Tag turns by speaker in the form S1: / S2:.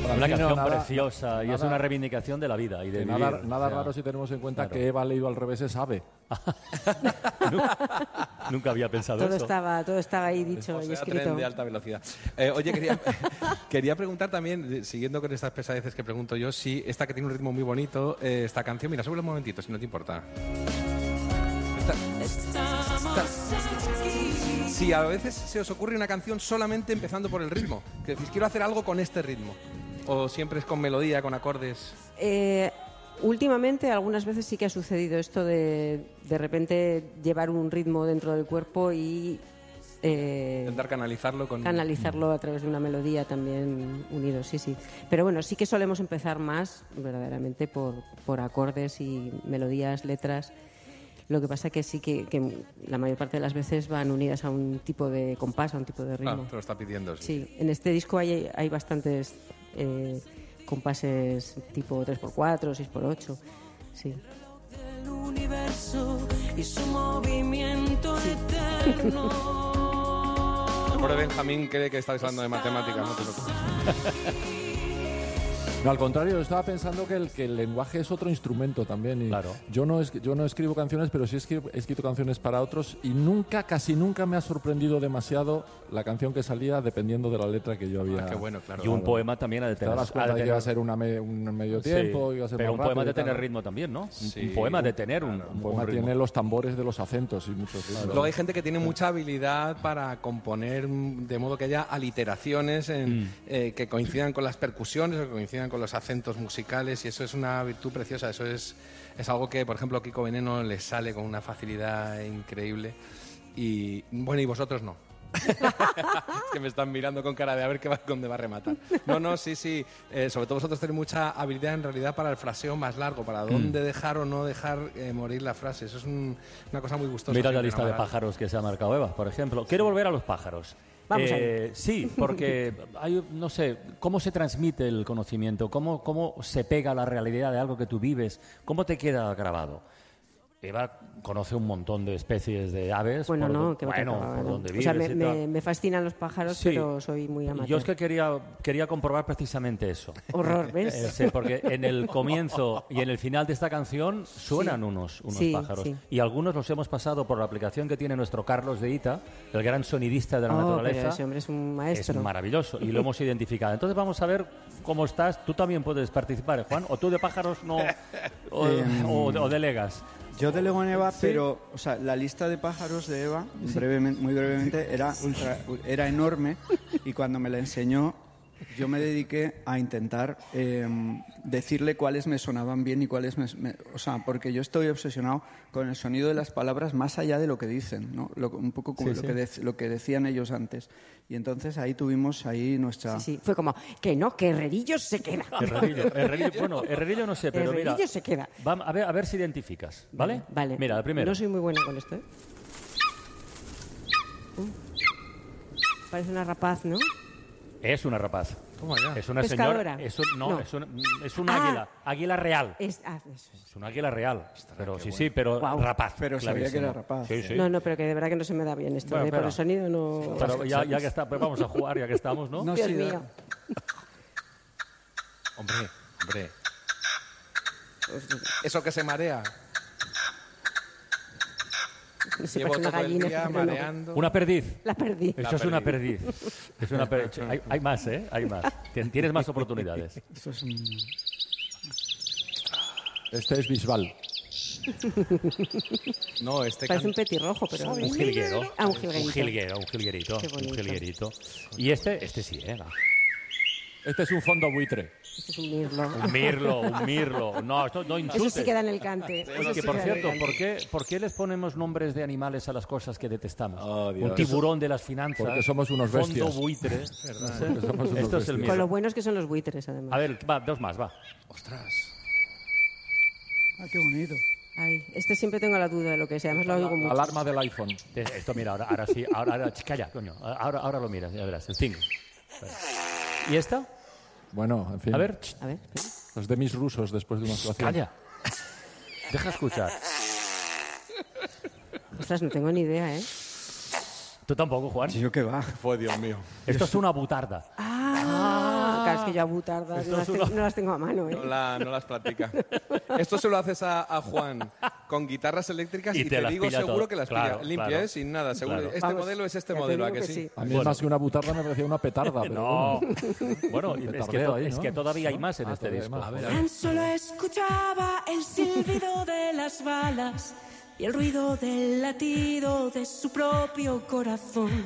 S1: Una canción preciosa y es una reivindicación de la vida y de vivir.
S2: Nada raro si tenemos en cuenta que Eva leído al revés es ave.
S1: Nunca había pensado
S3: todo
S1: eso.
S3: Todo estaba ahí dicho y escrito.
S4: Tren de alta velocidad. Oye, quería preguntar también, siguiendo con estas pesadeces que pregunto yo, si esta que tiene un ritmo muy bonito, esta canción, mira, sube un momentito, si no te importa. Si a veces se os ocurre una canción solamente empezando por el ritmo, que decís, quiero hacer algo con este ritmo, o siempre es con melodía, con acordes.
S3: Últimamente, algunas veces sí que ha sucedido esto de repente llevar un ritmo dentro del cuerpo y
S4: intentar canalizarlo
S3: a través de una melodía también unido, sí. Pero bueno, sí que solemos empezar más verdaderamente por acordes y melodías, letras. Lo que pasa que sí que la mayor parte de las veces van unidas a un tipo de compás, a un tipo de ritmo.
S4: Claro, te lo está pidiendo.
S3: Sí, en este disco hay bastantes compases tipo 3x4, 6x8, sí.
S5: Del universo y su movimiento eterno.
S4: El pobre Benjamín cree que estáis hablando de matemáticas, no te preocupes.
S2: No, al contrario, estaba pensando que el lenguaje es otro instrumento también. Y
S1: claro.
S2: Yo no escribo canciones, pero sí he escrito canciones para otros y casi nunca me ha sorprendido demasiado la canción que salía dependiendo de la letra que yo había.
S4: Qué bueno, claro.
S1: Y un poema también ha de tener.
S2: Iba a ser un medio tiempo, iba a ser
S1: pero
S2: más
S1: un poema
S2: rápido
S1: de tener ritmo también, ¿no?
S4: Sí,
S1: un poema de tener un
S2: poema
S1: ritmo.
S2: tiene los tambores de los acentos y muchos ritmos.
S4: Luego hay gente que tiene mucha habilidad para componer de modo que haya aliteraciones que coincidan con las percusiones o que coincidan con los acentos musicales, y eso es una virtud preciosa. Eso es algo que, por ejemplo, a Kiko Veneno le sale con una facilidad increíble. Y bueno, y vosotros no. Es que me están mirando con cara de a ver dónde va a rematar. No, sí. Sobre todo vosotros tenéis mucha habilidad en realidad para el fraseo más largo, para dónde dejar o no dejar morir la frase. Eso es una cosa muy gustosa.
S1: Mira la lista de pájaros que se ha marcado Eva, por ejemplo. Quiero volver a los pájaros.
S3: Vamos ahí.
S1: Sí, porque no sé, ¿cómo se transmite el conocimiento? ¿Cómo se pega a la realidad de algo que tú vives? ¿Cómo te queda grabado? Eva conoce un montón de especies de aves.
S3: Bueno,
S1: por donde vives.
S3: O sea, me fascinan los pájaros, sí, pero soy muy amateur.
S1: Yo es que quería comprobar precisamente eso.
S3: Horror, ¿ves?
S1: Sí, porque en el comienzo y en el final de esta canción suenan unos pájaros. Sí. Y algunos los hemos pasado por la aplicación que tiene nuestro Carlos de Ita, el gran sonidista de la naturaleza.
S3: Pero ese hombre es un maestro.
S1: Es maravilloso y lo hemos identificado. Entonces vamos a ver cómo estás. Tú también puedes participar, Juan, o tú de pájaros no o delegas.
S6: Yo delego en Eva,
S1: ¿Sí?
S6: pero o sea, la lista de pájaros de Eva, muy brevemente, era enorme, y cuando me la enseñó yo me dediqué a intentar decirle cuáles me sonaban bien y cuáles o sea, porque yo estoy obsesionado con el sonido de las palabras más allá de lo que dicen, ¿no? Un poco como lo que decían ellos antes. Y entonces ahí tuvimos nuestra...
S3: Sí, fue como, que Herrerillo se queda.
S1: Herrerillo no sé, pero
S3: Herrerillo
S1: mira...
S3: se queda.
S1: A ver si identificas, ¿vale?
S3: Vale.
S1: Mira, la primera.
S3: No soy muy buena con esto, ¿eh? Parece una rapaz, ¿no?
S1: Es una rapaz.
S4: Toma ya.
S1: Es una
S3: pescadora.
S1: señora. Es un águila. Águila real.
S3: Eso
S1: Es un águila real. Pero
S4: bueno.
S1: pero
S3: Wow.
S1: rapaz.
S6: Pero sabía que era rapaz.
S1: Sí.
S3: No, pero que de verdad que no se me da bien esto.
S1: Bueno,
S3: por el sonido no...
S1: Pero ya que está, pues vamos a jugar, ya que estamos, ¿no?
S3: Dios mío.
S4: Hombre. Eso que se marea.
S3: No sé,
S4: Llevo
S3: parece una
S4: todo el
S3: gallina.
S4: día
S3: pero no.
S4: mareando.
S1: Una perdiz.
S3: La perdí.
S1: Esto es una perdiz. Es una hay más, ¿eh? Hay más. Tienes más oportunidades.
S6: Esto es
S2: Este es Bisbal.
S4: No,
S3: Parece un petirrojo, pero...
S1: Un jilguero.
S3: Ah, un jilguerito.
S1: Un jilguerito.
S3: Qué bonito.
S1: Un jilguerito. Y este sí, ¿eh?
S2: Este es un fondo buitre.
S3: Este es un mirlo.
S1: Un mirlo. No, esto no insultes.
S3: Eso sí queda en el cante.
S1: Oye, que por cierto, ¿por qué les ponemos nombres de animales a las cosas que detestamos?
S4: Oh, Dios.
S1: Un tiburón de las finanzas.
S2: Porque somos unos bestias.
S1: Fondo buitre.
S2: Somos unos
S1: Esto es el
S2: bestias.
S1: mío.
S3: Con lo buenos que son los buitres, además.
S1: A ver, va, dos más, va.
S4: Ostras.
S6: Ah, qué bonito.
S3: Ay, este siempre tengo la duda de lo que es. Además lo oigo mucho.
S2: Alarma del iPhone.
S1: Esto, mira, ahora sí. Ahora, calla, coño. Ahora lo miras, ya verás. El 5. ¿Y esta?
S2: Bueno, en fin.
S1: A ver.
S3: A ver, espera.
S2: Los demis rusos después de una actuación.
S1: Calla. Deja escuchar.
S3: Ostras, no tengo ni idea, ¿eh?
S1: Tú tampoco, Juan.
S6: Sí, yo qué va.
S4: Fue Dios mío.
S1: Esto es una butarda.
S3: Claro, es que yo a butardas no las tengo a mano.
S4: No las practica. Esto se lo haces a Juan con guitarras eléctricas y te
S1: las
S4: digo
S1: pilla
S4: seguro
S1: todo.
S4: que las
S1: Claro,
S4: pilla limpia,
S1: claro.
S4: sin nada. Seguro.
S1: Claro.
S4: Este
S3: Vamos,
S4: modelo es este
S3: ya te
S4: modelo, ¿a
S3: digo
S4: que
S3: que
S4: sí?
S3: sí.
S2: A mí más que una butarda me parecía una petarda. Pero
S1: No. Bueno, es que,
S2: petardeo ahí,
S1: es
S2: ¿no?
S1: que todavía hay más en
S2: Ah,
S1: este
S2: todavía hay
S1: disco.
S2: más.
S4: A ver.
S5: Tan solo escuchaba el silbido de las balas y el ruido del latido de su propio corazón.